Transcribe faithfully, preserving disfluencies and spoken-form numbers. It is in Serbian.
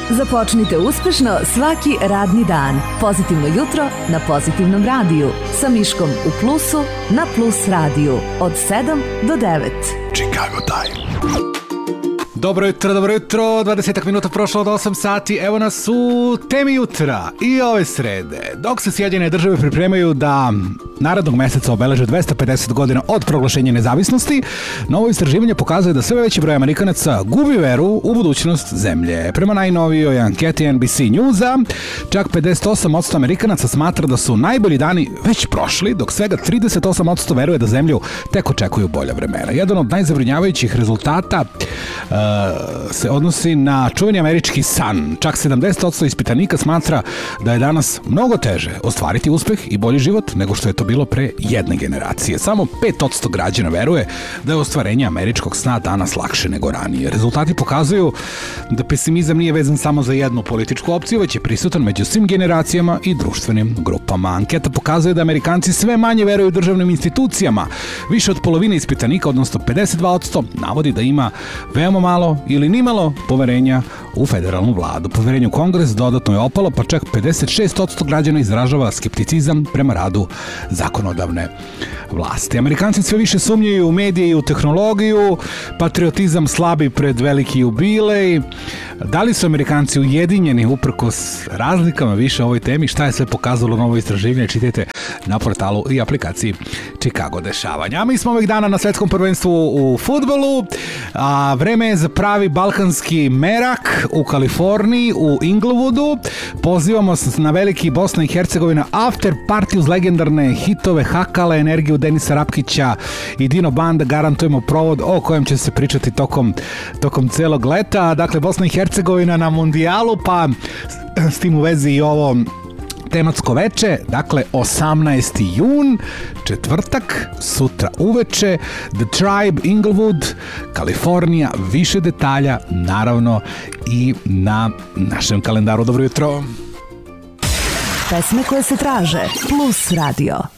Započnite uspešno svaki radni dan. Pozitivno jutro na Pozitivnom radiju. Sa Miškom u plusu na Plus radiju. Od sedam do devet. Chicago Time. Dobro jutro, dobro jutro, dvadeset minuta prošlo od osam sati, evo nas u temi jutra i ove srede. Dok se Sjedinjene države pripremaju da narednog meseca obeleže dvesta pedeset godina od proglašenja nezavisnosti, novo istraživanje pokazuje da sve veći broj Amerikanaca gubi veru u budućnost zemlje. Prema najnovijoj anketi N B C Newsa, čak pedeset osam posto Amerikanaca smatra da su najbolji dani već prošli, dok svega trideset osam posto veruje da zemlju tek očekuju bolja vremena. Jedan od najzabrinjavajućih rezultata uh, se odnosi na čuveni američki san. Čak sedamdeset posto ispitanika smatra da je danas mnogo teže ostvariti uspeh i bolji život nego što je to bilo pre jedne generacije. Samo pet posto građana veruje da je ostvarenje američkog sna danas lakše nego ranije. Rezultati pokazuju da pesimizam nije vezan samo za jednu političku opciju, već je prisutan među svim generacijama i društvenim grupama. Anketa pokazuje da Amerikanci sve manje veruju državnim institucijama. Više od polovine ispitanika, odnosno pedeset dva posto, navodi da ima veoma malo ili nimalo poverenja u federalnu vladu. Poverenje u Kongres dodatno je opalo, pa čak pedeset šest posto građana izražava skepticizam prema radu zakonodavne vlasti. Amerikanci sve više sumnjaju u medije i u tehnologiju, patriotizam slabi pred veliki jubilej. Da li su Amerikanci ujedinjeni uprkos razlikama više o ovoj temi? Šta je sve pokazalo novo istraživanje? Čitajte na portalu i aplikaciji Chicago dešavanja. A mi smo ovih dana na svetskom prvenstvu u fudbalu, a vreme je za pravi balkanski merak u Kaliforniji, u Inglewoodu. Pozivamo se na veliki Bosna i Hercegovina after party uz legendarne hitove Hakale, energiju Denisa Rapkića i Dino Banda. Garantujemo provod o kojem će se pričati tokom, tokom celog leta. Dakle, Bosna i Hercegovina na mundijalu, pa s tim u vezi i ovo tematsko veče, dakle osamnaesti jun, četvrtak, sutra uveče, The Tribe, Inglewood, Kalifornija, više detalja naravno i na našem kalendaru. Dobro jutro. Pesme koje se traže, Plus radio.